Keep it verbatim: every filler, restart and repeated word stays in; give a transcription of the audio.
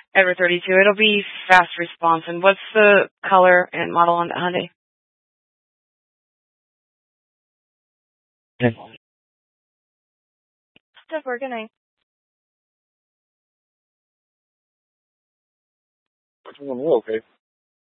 Edward thirty-two. It'll be fast response. And what's the color and model on the Hyundai? Okay. Steph, we're good night. Okay.